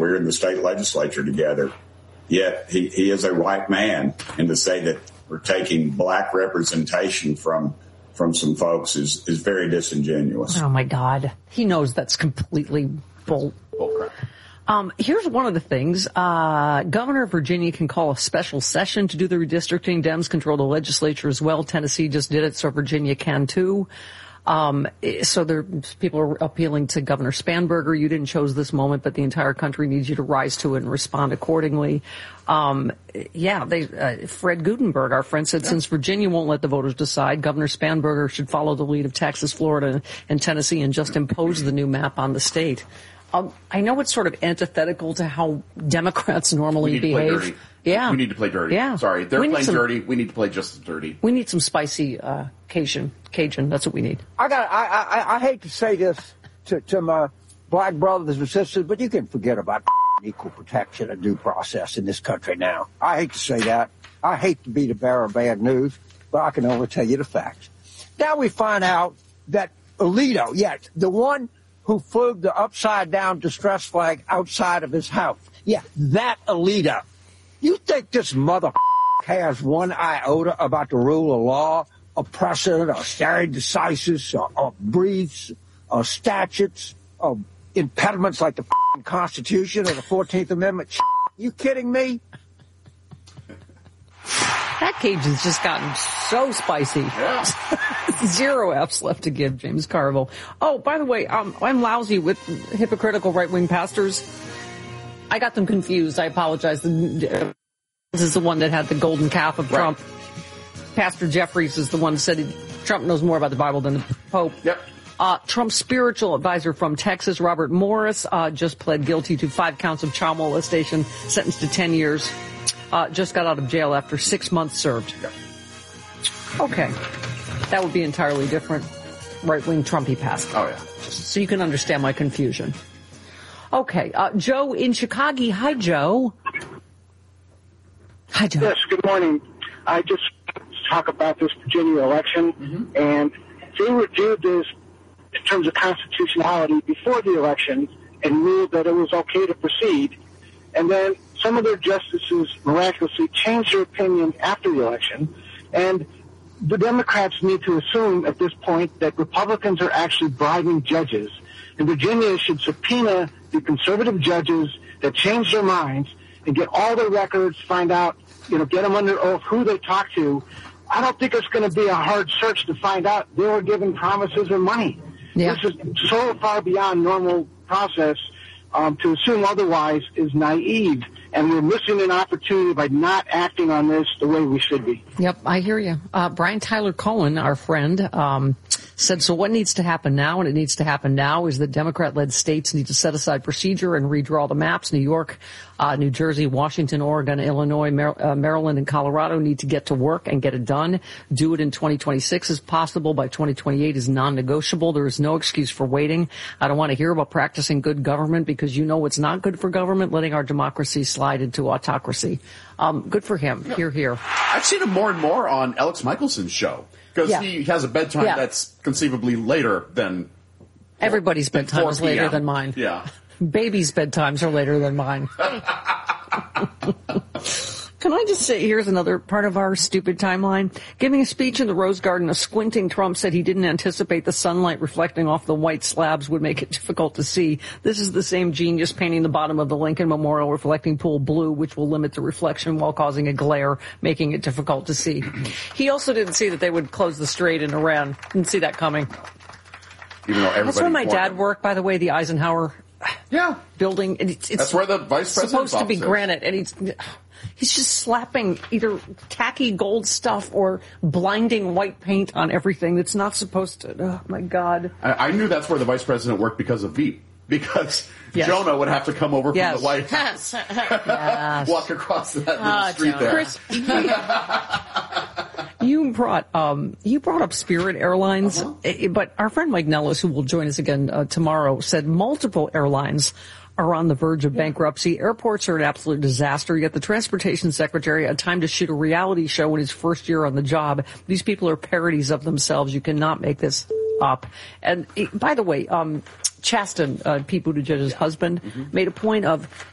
We were in the state legislature together. Yet he is a white man, and to say that we're taking black representation from some folks is very disingenuous. Oh, my God. He knows that's completely bull crap. Here's one of the things. Governor of Virginia can call a special session to do the redistricting. Dems control the legislature as well. Tennessee just did it, so Virginia can too. So people are appealing to Governor Spanberger. You didn't choose this moment, but the entire country needs you to rise to it and respond accordingly. Fred Gutenberg, our friend, said since Virginia won't let the voters decide, Governor Spanberger should follow the lead of Texas, Florida, and Tennessee and just impose the new map on the state. I know it's sort of antithetical to how Democrats normally behave. Yeah. We need to play dirty. Yeah. Sorry. They're playing dirty. We need to play just as dirty. We need some spicy Cajun. That's what we need. I hate to say this to my black brothers and sisters, but you can forget about equal protection and due process in this country now. I hate to say that. I hate to be the bearer of bad news, but I can only tell you the facts. Now we find out that Alito, yes, the one who flew the upside-down distress flag outside of his house, that Alito. You think this mother has one iota about the rule of law, or precedent, or stare decisis, or briefs, or statutes, or impediments like the Constitution or the 14th Amendment? You kidding me? That cage has just gotten so spicy. Yeah. 0 F's left to give, James Carville. Oh, by the way, I'm lousy with hypocritical right-wing pastors. I got them confused. I apologize. This is the one that had the golden calf of Trump. Pastor Jeffries is the one that said Trump knows more about the Bible than the Pope. Yep. Trump's spiritual advisor from Texas, Robert Morris, just pled guilty to 5 counts of child molestation, sentenced to 10 years. Just got out of jail after 6 months served. Yep. Okay. That would be entirely different right-wing Trumpy pastor. Oh, yeah. Just so you can understand my confusion. Okay. Joe in Chicago. Hi, Joe. Hi, Joe. Yes, good morning. I just talk about this Virginia election, and they reviewed this in terms of constitutionality before the election and ruled that it was okay to proceed. And then some of their justices miraculously changed their opinion after the election. And the Democrats need to assume at this point that Republicans are actually bribing judges. And Virginia should subpoena the conservative judges that changed their minds and get all their records, find out, get them under oath who they talked to. I don't think it's going to be a hard search to find out they were given promises or money. Yeah. This is so far beyond normal process. To assume otherwise is naive, and we're missing an opportunity by not acting on this the way we should be. Yep, I hear you. Brian Tyler Cohen, our friend, said, so what needs to happen now, and it needs to happen now, is that Democrat-led states need to set aside procedure and redraw the maps. New York, New Jersey, Washington, Oregon, Illinois, Maryland, and Colorado need to get to work and get it done. Do it in 2026 as possible. By 2028 is non-negotiable. There is no excuse for waiting. I don't want to hear about practicing good government because you know it's not good for government, letting our democracy slide into autocracy. Good for him. Hear, hear. I've seen him more and more on Alex Michelson's show because he has a bedtime that's conceivably later than everybody's bedtime is later than mine. Yeah. Babies' bedtimes are later than mine. Can I just say, here's another part of our stupid timeline. Giving a speech in the Rose Garden, a squinting Trump said he didn't anticipate the sunlight reflecting off the white slabs would make it difficult to see. This is the same genius painting the bottom of the Lincoln Memorial reflecting pool blue, which will limit the reflection while causing a glare, making it difficult to see. He also didn't see that they would close the strait in Iran. Didn't see that coming. Even though everybody That's where my dad worked, by the way, the Eisenhower building. And it's that's where the vice president's supposed to be office granite, and he's just slapping either tacky gold stuff or blinding white paint on everything that's not supposed to. Oh, my God. I knew that's where the vice president worked because of Veep. Because Jonah would have to come over from the White House, walk across that little street there. Chris, you brought up Spirit Airlines, but our friend Mike Nellis, who will join us again tomorrow, said multiple airlines are on the verge of bankruptcy. Airports are an absolute disaster. Yet the transportation secretary had time to shoot a reality show in his first year on the job. These people are parodies of themselves. You cannot make this up. And by the way, Chasten, Pete Buttigieg's husband, made a point of